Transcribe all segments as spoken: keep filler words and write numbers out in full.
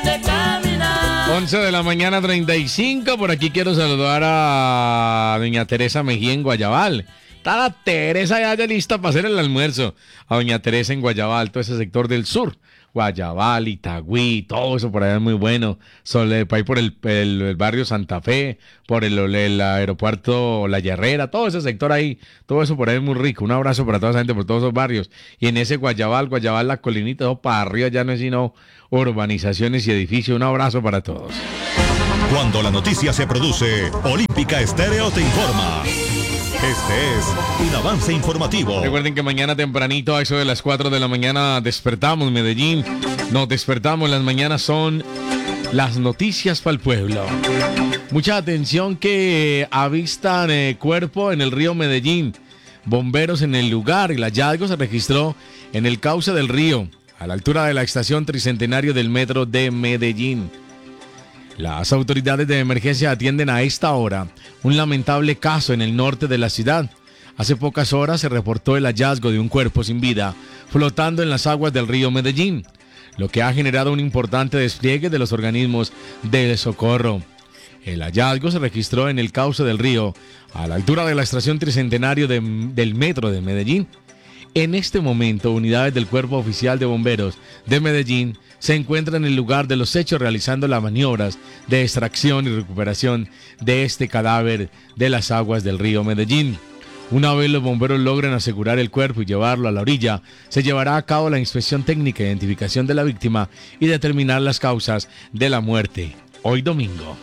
once de la mañana, treinta y cinco. Por aquí quiero saludar a doña Teresa Mejía en Guayabal. Está la Teresa ya, ya lista para hacer el almuerzo. A doña Teresa en Guayabal, todo ese sector del sur. Guayabal, Itagüí, todo eso por allá es muy bueno. Sole, por ahí por el, el, el barrio Santa Fe, por el, el aeropuerto La Herrera, todo ese sector ahí, todo eso por ahí es muy rico. Un abrazo para toda esa gente por todos esos barrios. Y en ese Guayabal, Guayabal, la colinita, todo para arriba ya no es sino urbanizaciones y edificios. Un abrazo para todos. Cuando la noticia se produce, Olímpica Estéreo te informa. Este es un avance informativo. Recuerden que mañana tempranito, a eso de las cuatro de la mañana, despertamos Medellín. Nos despertamos, las mañanas son las noticias para el pueblo. Mucha atención que avistan eh, cuerpo en el río Medellín. Bomberos en el lugar. El hallazgo se registró en el cauce del río, a la altura de la estación Tricentenario del metro de Medellín. Las autoridades de emergencia atienden a esta hora un lamentable caso en el norte de la ciudad. Hace pocas horas se reportó el hallazgo de un cuerpo sin vida flotando en las aguas del río Medellín, lo que ha generado un importante despliegue de los organismos de socorro. El hallazgo se registró en el cauce del río, a la altura de la estación Tricentenario de, del metro de Medellín. En este momento, unidades del Cuerpo Oficial de Bomberos de Medellín se encuentran en el lugar de los hechos realizando las maniobras de extracción y recuperación de este cadáver de las aguas del río Medellín. Una vez los bomberos logren asegurar el cuerpo y llevarlo a la orilla, se llevará a cabo la inspección técnica, identificación de la víctima y determinar las causas de la muerte. Hoy domingo.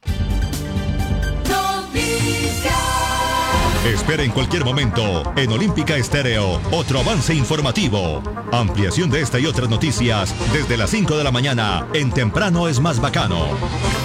Espera en cualquier momento en Olímpica Estéreo otro avance informativo. Ampliación de esta y otras noticias desde las cinco de la mañana en Temprano es más bacano.